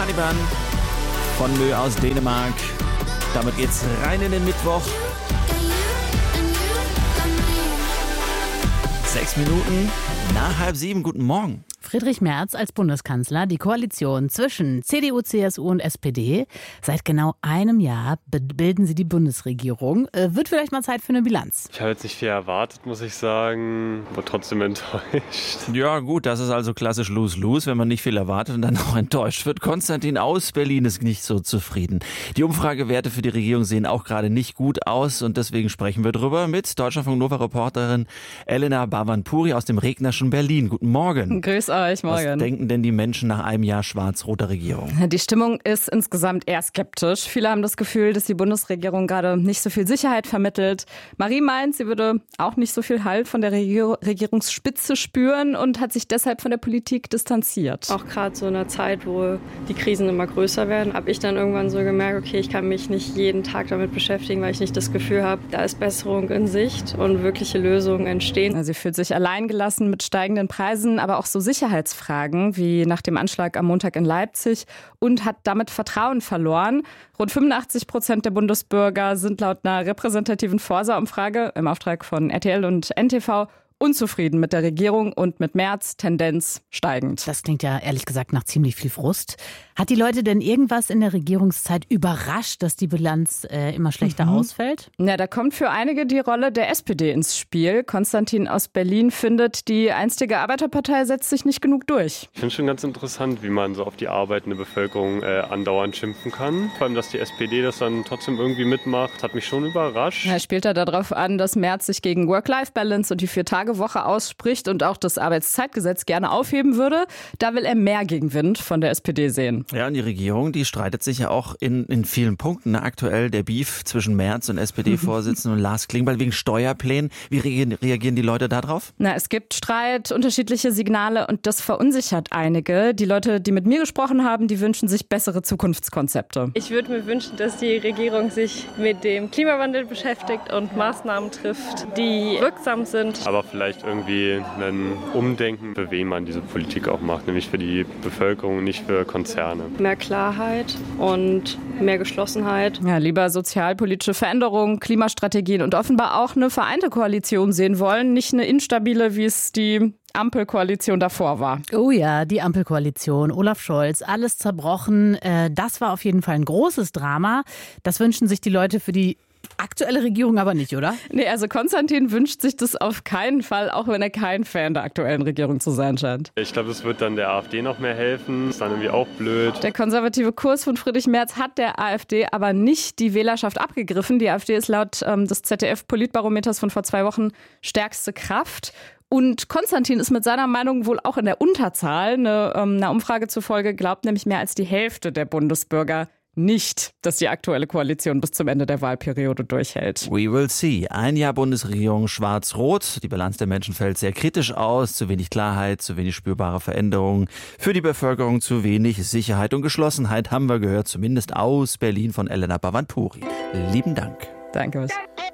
Caliban von Mö aus Dänemark. Damit geht's rein in den Mittwoch. 6 Minuten nach 6:30. Guten Morgen. Friedrich Merz als Bundeskanzler, die Koalition zwischen CDU, CSU und SPD. Seit genau einem Jahr bilden sie die Bundesregierung. Wird vielleicht mal Zeit für eine Bilanz. Ich habe jetzt nicht viel erwartet, muss ich sagen. War trotzdem enttäuscht. Ja gut, das ist also klassisch Lose-Lose, wenn man nicht viel erwartet und dann auch enttäuscht wird. Konstantin aus Berlin ist nicht so zufrieden. Die Umfragewerte für die Regierung sehen auch gerade nicht gut aus und deswegen sprechen wir drüber mit Deutschlandfunk Nova-Reporterin Elena Bhavanpuri aus dem regnerischen Berlin. Guten Morgen. Grüß euch, morgen. Was denken denn die Menschen nach einem Jahr schwarz-roter Regierung? Die Stimmung ist insgesamt eher skeptisch. Viele haben das Gefühl, dass die Bundesregierung gerade nicht so viel Sicherheit vermittelt. Marie meint, sie würde auch nicht so viel Halt von der Regierungsspitze spüren und hat sich deshalb von der Politik distanziert. Auch gerade so in einer Zeit, wo die Krisen immer größer werden, habe ich dann irgendwann so gemerkt, okay, ich kann mich nicht jeden Tag damit beschäftigen, weil ich nicht das Gefühl habe, da ist Besserung in Sicht und wirkliche Lösungen entstehen. Sie fühlt sich alleingelassen mit steigenden Preisen, aber auch so Sicherheitsfragen wie nach dem Anschlag am Montag in Leipzig und hat damit Vertrauen verloren. Rund 85% der Bundesbürger sind laut einer repräsentativen Forsa-Umfrage im Auftrag von RTL und NTV unzufrieden mit der Regierung und mit Merz, Tendenz steigend. Das klingt ja ehrlich gesagt nach ziemlich viel Frust. Hat die Leute denn irgendwas in der Regierungszeit überrascht, dass die Bilanz immer schlechter ausfällt? Ja, da kommt für einige die Rolle der SPD ins Spiel. Konstantin aus Berlin findet, die einstige Arbeiterpartei setzt sich nicht genug durch. Ich finde schon ganz interessant, wie man so auf die arbeitende Bevölkerung andauernd schimpfen kann. Vor allem, dass die SPD das dann trotzdem irgendwie mitmacht, hat mich schon überrascht. Er spielt da darauf an, dass Merz sich gegen Work-Life-Balance und die 4-Tage-Woche ausspricht und auch das Arbeitszeitgesetz gerne aufheben würde. Da will er mehr Gegenwind von der SPD sehen. Ja, und die Regierung, die streitet sich ja auch in vielen Punkten. Aktuell der Beef zwischen Merz und SPD-Vorsitzenden und Lars Klingbeil wegen Steuerplänen. Wie reagieren die Leute darauf? Es gibt Streit, unterschiedliche Signale und das verunsichert einige. Die Leute, die mit mir gesprochen haben, die wünschen sich bessere Zukunftskonzepte. Ich würde mir wünschen, dass die Regierung sich mit dem Klimawandel beschäftigt und Maßnahmen trifft, die wirksam sind. Aber vielleicht irgendwie ein Umdenken, für wen man diese Politik auch macht, nämlich für die Bevölkerung, nicht für Konzerne. Mehr Klarheit und mehr Geschlossenheit. Ja, lieber sozialpolitische Veränderungen, Klimastrategien und offenbar auch eine vereinte Koalition sehen wollen, nicht eine instabile, wie es die Ampelkoalition davor war. Oh ja, die Ampelkoalition, Olaf Scholz, alles zerbrochen. Das war auf jeden Fall ein großes Drama. Das wünschen sich die Leute für die aktuelle Regierung aber nicht, oder? Nee, also Konstantin wünscht sich das auf keinen Fall, auch wenn er kein Fan der aktuellen Regierung zu sein scheint. Ich glaube, das wird dann der AfD noch mehr helfen. Ist dann irgendwie auch blöd. Der konservative Kurs von Friedrich Merz hat der AfD aber nicht die Wählerschaft abgegriffen. Die AfD ist laut des ZDF-Politbarometers von vor 2 Wochen stärkste Kraft. Und Konstantin ist mit seiner Meinung wohl auch in der Unterzahl. Einer Umfrage zufolge glaubt nämlich mehr als die Hälfte der Bundesbürger nicht, dass die aktuelle Koalition bis zum Ende der Wahlperiode durchhält. We will see. Ein Jahr Bundesregierung schwarz-rot. Die Bilanz der Menschen fällt sehr kritisch aus. Zu wenig Klarheit, zu wenig spürbare Veränderungen. Für die Bevölkerung zu wenig Sicherheit und Geschlossenheit haben wir gehört, zumindest aus Berlin von Elena Bhavanpuri. Lieben Dank. Danke.